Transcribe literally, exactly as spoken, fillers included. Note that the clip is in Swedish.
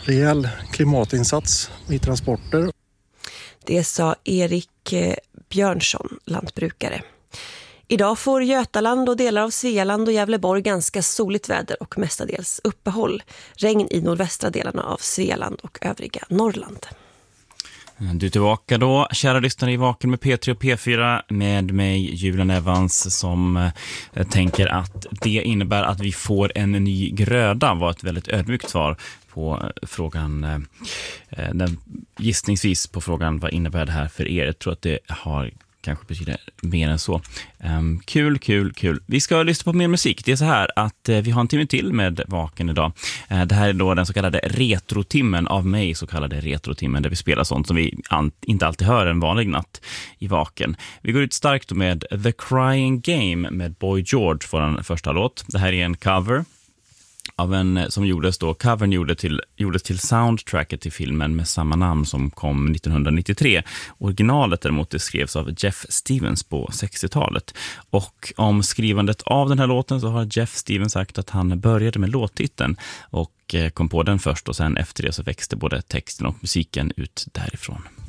rejäl klimatinsats i transporter. Det sa Erik Björnsson, lantbrukare. Idag får Götaland och delar av Svealand och Gävleborg ganska soligt väder och mestadels uppehåll. Regn i nordvästra delarna av Svealand och övriga Norrland. Du är tillbaka då, kära lyssnare i Vaken med P tre och P fyra med mig, Julian Evans, som eh, tänker att det innebär att vi får en ny gröda, var ett väldigt ödmjukt svar på eh, frågan, eh, den, gissningsvis på frågan vad innebär det här för er. Jag tror att det har kanske betyder mer än så. Um, kul, kul, kul. Vi ska lyssna på mer musik. Det är så här att uh, vi har en timme till med Vaken idag. Uh, det här är då den så kallade retrotimmen av mig, så kallade retrotimmen, där vi spelar sånt som vi an- inte alltid hör en vanlig natt i Vaken. Vi går ut starkt med The Crying Game med Boy George för den första låt. Det här är en cover av en som gjordes då, covern gjorde till, gjordes till soundtracket till filmen med samma namn som kom nittonhundranittiotre. Originalet däremot det skrevs av Jeff Stevens på sextiotalet. Och om skrivandet av den här låten så har Jeff Stevens sagt att han började med låttiteln och kom på den först, och sen efter det så växte både texten och musiken ut därifrån.